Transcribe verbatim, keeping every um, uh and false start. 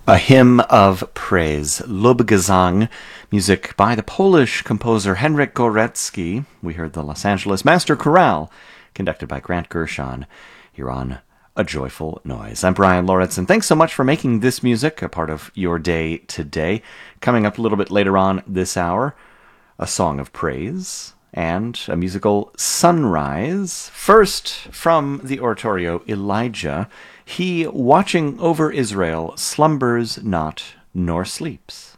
A hymn of praise, Lobgesang, music by the Polish composer Henryk Górecki. We heard the Los Angeles Master Chorale, conducted by Grant Gershon, here on A Joyful Noise. I'm Brian Lauritsen. Thanks so much for making this music a part of your day today. Coming up a little bit later on this hour, a song of praise and a musical sunrise. First, from the oratorio Elijah, he, watching over Israel, slumbers not nor sleeps.